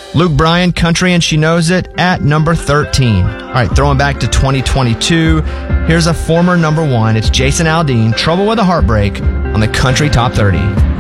Luke Bryan, Country and She Knows It, at number 13. All right, throwing back to 2022, here's a former number 1. It's Jason Aldean, Trouble with a Heartbreak, on the Country Top 30.